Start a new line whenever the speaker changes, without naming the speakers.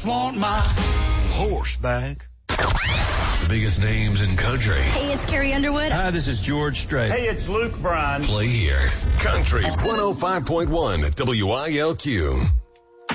just want my horse back.
The biggest names in country.
Hey, it's Carrie Underwood.
Hi, this is George Strait.
Hey, it's Luke Bryan.
Play here. Country 105.1 WILQ.